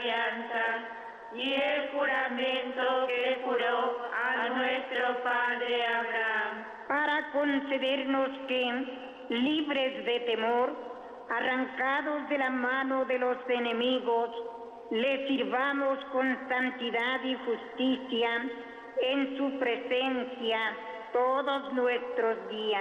alianza y el juramento que juró a nuestro padre Abraham, para concedernos que, libres de temor, arrancados de la mano de los enemigos, le sirvamos con santidad y justicia en su presencia todos nuestros días.